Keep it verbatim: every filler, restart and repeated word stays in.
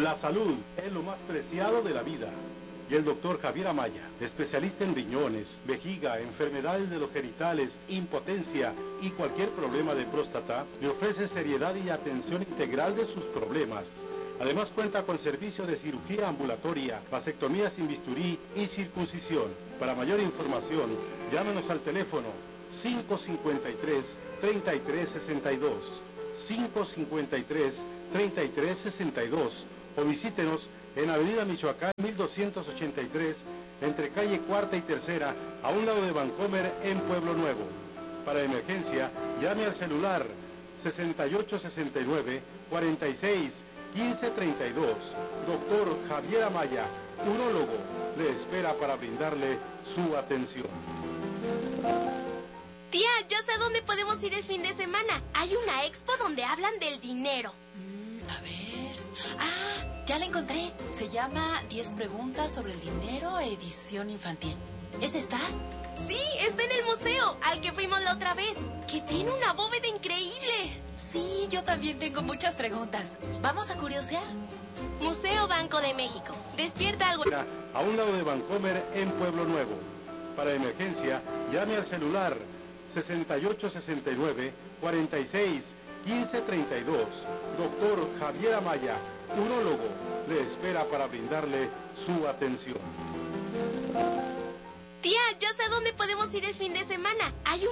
La salud es lo más preciado de la vida. Y el doctor Javier Amaya, especialista en riñones, vejiga, enfermedades de los genitales, impotencia y cualquier problema de próstata, le ofrece seriedad y atención integral de sus problemas. Además cuenta con servicio de cirugía ambulatoria, vasectomía sin bisturí y circuncisión. Para mayor información, llámenos al teléfono cinco cinco tres, tres tres seis dos, cinco cinco tres, tres tres seis dos o visítenos en Avenida Michoacán mil doscientos ochenta y tres, entre calle Cuarta y Tercera, a un lado de Vancomer, en Pueblo Nuevo. Para emergencia, llame al celular sesenta y ocho sesenta y nueve, cuarenta y seis, quince treinta y dos. Doctor Javier Amaya, urólogo, le espera para brindarle su atención. Tía, ya sé dónde podemos ir el fin de semana. Hay una expo donde hablan del dinero. Mm, a ver... Ah, ya la encontré. Se llama diez preguntas sobre el dinero, edición infantil. ¿Es esta? Sí, está en el museo, al que fuimos la otra vez, que tiene una bóveda increíble. Sí, yo también tengo muchas preguntas. ¿Vamos a curiosear? Museo Banco de México. Despierta algo. A un lado de Vancomer, en Pueblo Nuevo. Para emergencia, llame al celular sesenta y ocho sesenta y nueve, cuarenta y seis, quince treinta y dos. Doctor Javier Amaya, urólogo, le espera para brindarle su atención. Tía, ya sé dónde podemos ir el fin de semana. Hay un